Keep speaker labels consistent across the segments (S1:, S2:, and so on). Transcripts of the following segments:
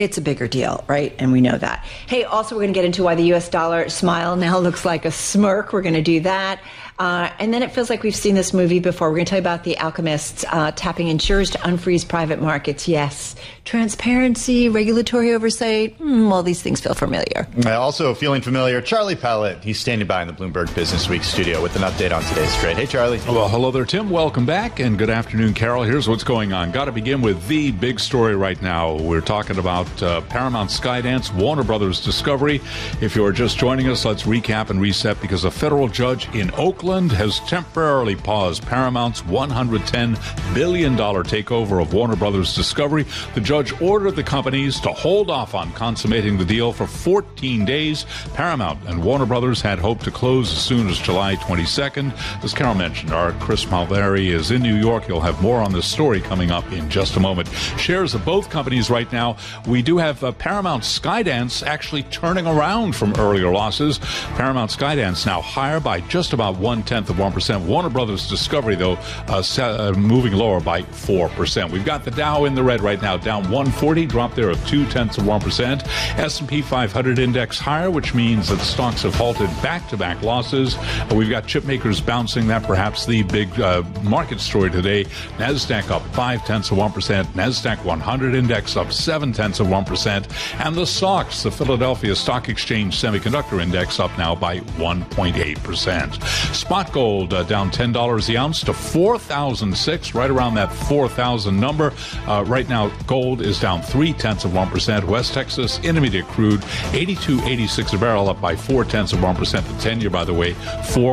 S1: It's a bigger deal, right? And we know that. Hey, also, we're going to get into why the U.S. dollar smile now looks like a smirk. We're going to do that. And then it feels like we've seen this movie before. We're going to tell you about the alchemists tapping insurers to unfreeze private markets. Yes. Transparency, regulatory oversight. All these things feel familiar.
S2: Also feeling familiar, Charlie Pallett. He's standing by in the Bloomberg Business Week studio with an update on today's trade. Hey, Charlie.
S3: Well, hello there, Tim. Welcome back, and good afternoon, Carol. Here's what's going on. Got to begin with the big story right now. We're talking about Paramount Skydance, Warner Brothers Discovery. If you're just joining us, let's recap and reset, because a federal judge in Oakland has temporarily paused Paramount's $110 billion takeover of Warner Brothers Discovery. The judge ordered the companies to hold off on consummating the deal for 14 days. Paramount and Warner Brothers had hoped to close as soon as July 22nd. As Carol mentioned, our Chris Malveri is in New York. You'll have more on this story coming up in just a moment. Shares of both companies right now. We do have Paramount Skydance actually turning around from earlier losses. Paramount Skydance now higher by just about 0.1%. Warner Brothers Discovery, though, moving lower by 4%. We've got the Dow in the red right now, down 140, drop there of 0.2%. S&P 500 index higher, which means that stocks have halted back-to-back losses. We've got chip makers bouncing. That perhaps the big market story today. NASDAQ up 0.5%. NASDAQ 100 index up 0.7%. And the SOX, the Philadelphia Stock Exchange Semiconductor Index, up now by 1.8%. Spot gold down $10 the ounce to $4,006, right around that 4,000 number. Right now, gold is down 0.3%. West Texas Intermediate crude 82.86 a barrel, up by 0.4%. The 10-year, by the way,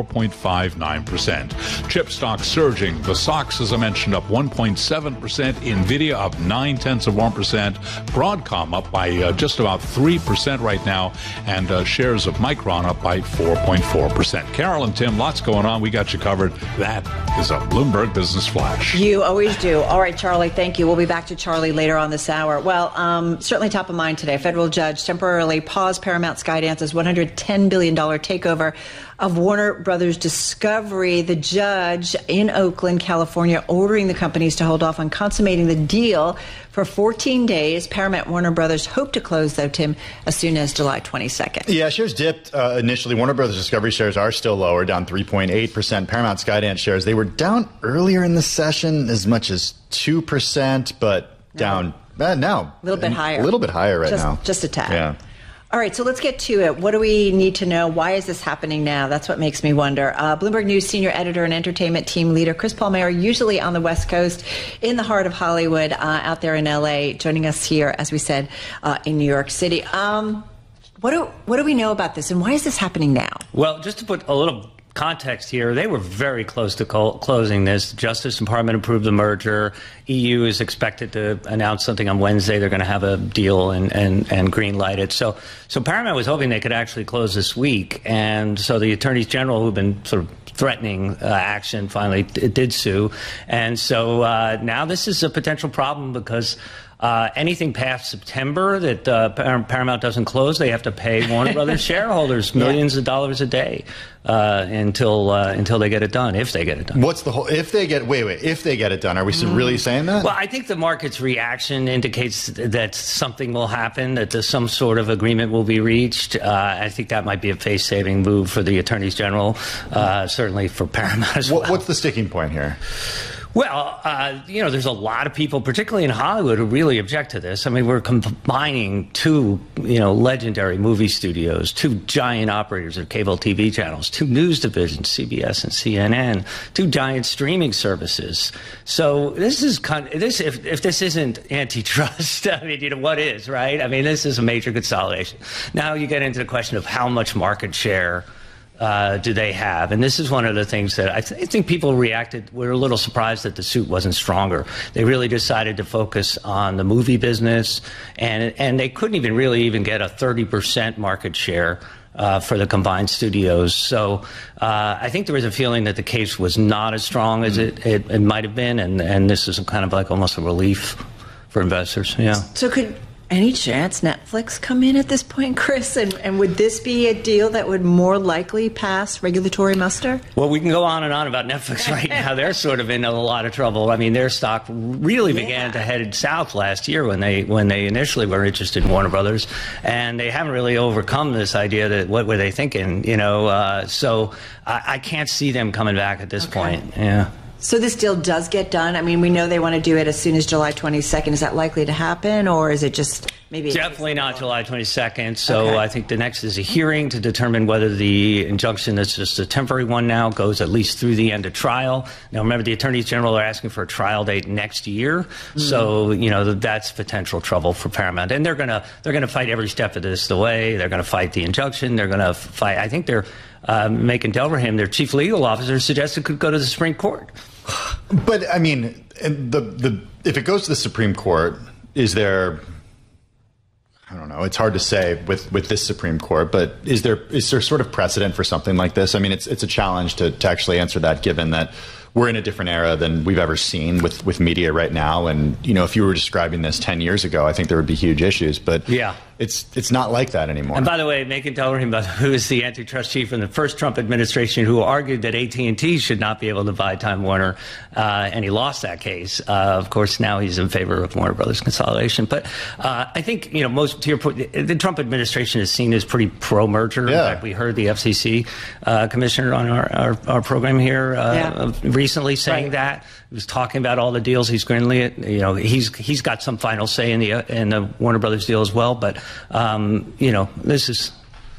S3: 4.59%. Chip stocks surging. The SOX, as I mentioned, up 1.7%. Nvidia up 0.9%. Broadcom up by just about 3% right now, and shares of Micron up by 4.4%. Carol and Tim, lots going on. We got you covered. That is a Bloomberg Business Flash.
S1: You always do. All right, Charlie, thank you. We'll be back to Charlie later on this hour. Well, certainly top of mind today. A federal judge temporarily paused Paramount Skydance's $110 billion takeover of Warner Brothers Discovery. The judge in Oakland, California, ordering the companies to hold off on consummating the deal for 14 days. Paramount Warner Brothers hope to close, though, Tim, as soon as July 22nd.
S2: Yeah, shares dipped initially. Warner Brothers Discovery shares are still lower, down 3.8%. Paramount Skydance shares, they were down earlier in the session as much as 2%, but down now.
S1: A little bit higher.
S2: A little bit higher right now.
S1: Just a tad.
S2: Yeah.
S1: All right, so let's get to it. What do we need to know? Why is this happening now? That's what makes me wonder. Bloomberg News senior editor and entertainment team leader Chris Palmayer, usually on the West Coast, in the heart of Hollywood, out there in L.A., joining us here, as we said, in New York City. What do we know about this, and why is this happening now?
S4: Well, just to put a little context here, they were very close to closing this. The Justice Department approved the merger. EU is expected to announce something on Wednesday. They're going to have a deal and green light it. So Paramount was hoping they could actually close this week. And so the attorneys general, who've been sort of threatening action, finally did sue. And so now this is a potential problem, because anything past September that Paramount doesn't close, they have to pay Warner Brothers shareholders millions of dollars a day until they get it done, if they get it done.
S2: What's the whole? If they get it done, are we really saying that?
S4: Well, I think the market's reaction indicates that something will happen, that some sort of agreement will be reached. I think that might be a face-saving move for the attorneys general, certainly for Paramount as well.
S2: What's the sticking point here?
S4: Well, there's a lot of people, particularly in Hollywood, who really object to this. I mean, we're combining two, legendary movie studios, two giant operators of cable TV channels, two news divisions, CBS and CNN, two giant streaming services. So this is if this isn't antitrust, I mean, what is, right? I mean, this is a major consolidation. Now you get into the question of how much market share do they have? And this is one of the things that I think people were a little surprised that the suit wasn't stronger. They really decided to focus on the movie business, and they couldn't even get a 30% market share for the combined studios. So I think there was a feeling that the case was not as strong as it might have been, and this is kind of like almost a relief for investors. Yeah.
S1: So Any chance Netflix come in at this point, Chris? And would this be a deal that would more likely pass regulatory muster?
S4: Well, we can go on and on about Netflix right now. They're sort of in a lot of trouble. I mean, their stock really began to head south last year when they initially were interested in Warner Brothers, and they haven't really overcome this idea that what were they thinking, so I can't see them coming back at this point. Yeah.
S1: So this deal does get done. I mean, we know they want to do it as soon as July 22nd. Is that likely to happen, or is it just maybe? Definitely
S4: not July 22nd. So I think the next is a hearing to determine whether the injunction that's just a temporary one now goes at least through the end of trial. Now, remember, the attorneys general are asking for a trial date next year. So, that's potential trouble for Paramount. And they're going to fight every step of this the way. They're going to fight the injunction. They're going to fight. I think they're Macon Delverham, their chief legal officer, suggested could go to the Supreme Court.
S2: But I mean, if it goes to the Supreme Court, is there? I don't know. It's hard to say with this Supreme Court, but is there sort of precedent for something like this? I mean, it's a challenge to actually answer that, given that we're in a different era than we've ever seen with media right now. And if you were describing this 10 years ago, I think there would be huge issues. But yeah, it's not like that anymore.
S4: And by the way, Macon Delverham, who is the antitrust chief in the first Trump administration, who argued that AT&T should not be able to buy Time Warner, and he lost that case. Of course, now he's in favor of Warner Brothers consolidation. But I think most, to your point, the Trump administration is seen as pretty pro-merger. In fact, we heard the FCC commissioner on our program here recently saying that. He was talking about all the deals he's greenlit. He's got some final say in the Warner Brothers deal as well. But this is.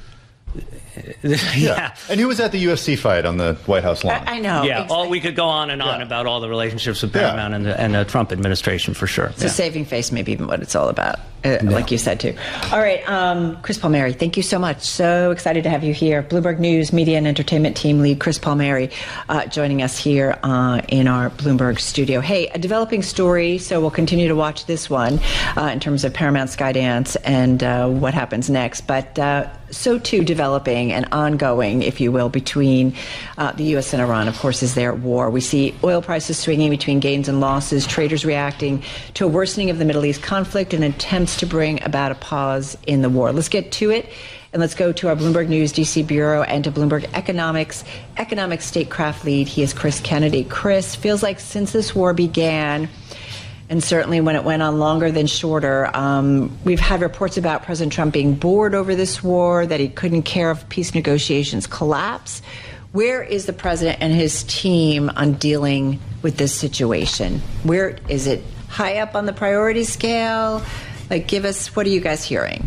S4: Yeah.
S2: And who was at the UFC fight on the White House lawn?
S1: I know.
S4: Yeah, we could go on and on about all the relationships with Paramount and the Trump administration, for sure.
S1: So saving face may be what it's all about, like you said, too. All right, Chris Palmieri, thank you so much. So excited to have you here. Bloomberg News Media and Entertainment Team Lead Chris Palmieri joining us here in our Bloomberg studio. Hey, a developing story, so we'll continue to watch this one in terms of Paramount Skydance and what happens next. But so too developing and ongoing, if you will, between the U.S. and Iran, of course, is their war. We see oil prices swinging between gains and losses, traders reacting to a worsening of the Middle East conflict and attempts to bring about a pause in the war. Let's get to it. And let's go to our Bloomberg News DC Bureau and to Bloomberg Economic Statecraft lead. He is Chris Kennedy. Chris, feels like since this war began, and certainly when it went on longer than shorter, we've had reports about President Trump being bored over this war, that he couldn't care if peace negotiations collapse. Where is the president and his team on dealing with this situation? Where is it? High up on the priority scale? Give us, what are you guys hearing?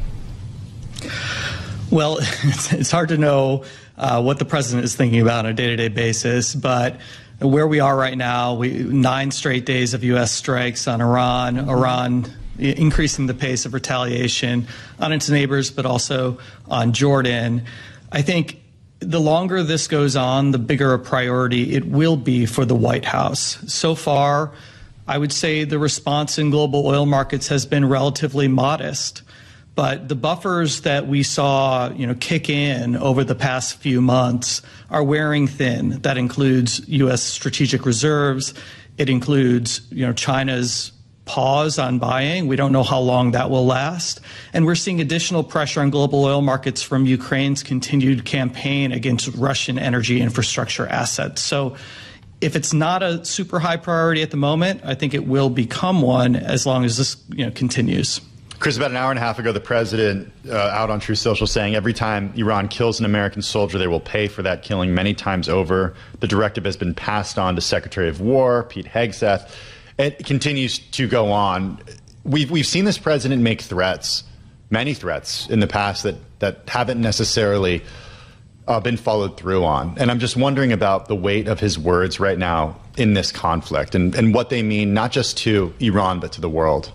S5: Well, it's hard to know what the president is thinking about on a day-to-day basis, but where we are right now, 9 straight days of U.S. strikes on Iran increasing the pace of retaliation on its neighbors, but also on Jordan. I think the longer this goes on, the bigger a priority it will be for the White House. So far, I would say the response in global oil markets has been relatively modest. But the buffers that we saw, kick in over the past few months are wearing thin. That includes U.S. strategic reserves. It includes, China's pause on buying. We don't know how long that will last. And we're seeing additional pressure on global oil markets from Ukraine's continued campaign against Russian energy infrastructure assets. So if it's not a super high priority at the moment, I think it will become one as long as this, continues.
S2: Chris, about an hour and a half ago, the president out on Truth Social saying every time Iran kills an American soldier, they will pay for that killing many times over. The directive has been passed on to Secretary of War Pete Hegseth. It continues to go on. We've seen this president make threats, many threats in the past that haven't necessarily been followed through on. And I'm just wondering about the weight of his words right now in this conflict and what they mean, not just to Iran, but to the world.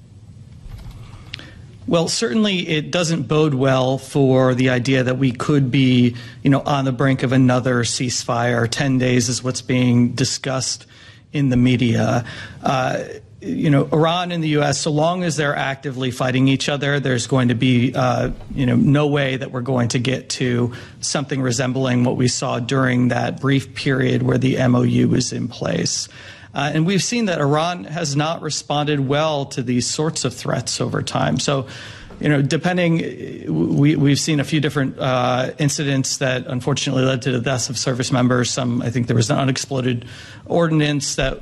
S5: Well, certainly it doesn't bode well for the idea that we could be, on the brink of another ceasefire. 10 days is what's being discussed in the media. Iran and the U.S., so long as they're actively fighting each other, there's going to be, no way that we're going to get to something resembling what we saw during that brief period where the MOU was in place. And we've seen that Iran has not responded well to these sorts of threats over time. So, we've seen a few different incidents that unfortunately led to the deaths of service members. I think there was an unexploded ordnance that